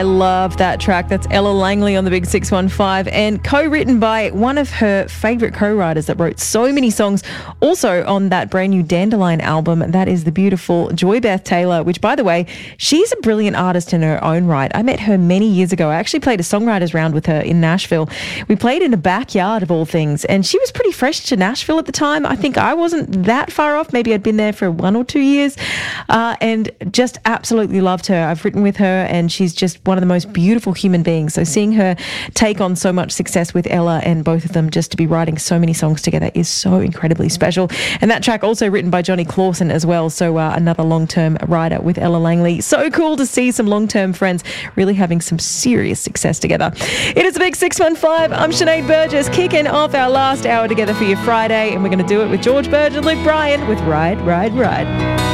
I love that track. That's Ella Langley on the Big 615 and co-written by one of her favourite co-writers that wrote so many songs also on that brand new Dandelion album. That is the beautiful Joy Beth Taylor, which, by the way, she's a brilliant artist in her own right. I met her many years ago. I actually played a songwriters round with her in Nashville. We played in a backyard of all things, and she was pretty fresh to Nashville at the time. I think I wasn't that far off. Maybe I'd been there for 1 or 2 years, and just absolutely loved her. I've written with her, and she's just one of the most beautiful human beings. So seeing her take on so much success with Ella and both of them just to be writing so many songs together is so incredibly special. And that track also written by Johnny Clausen as well. So another long-term writer with Ella Langley. So cool to see some long-term friends really having some serious success together. It is a Big 615. I'm Sinead Burgess, kicking off our last hour together for your Friday. And we're going to do it with George Burge and Luke Bryan with Ride, Ride, Ride.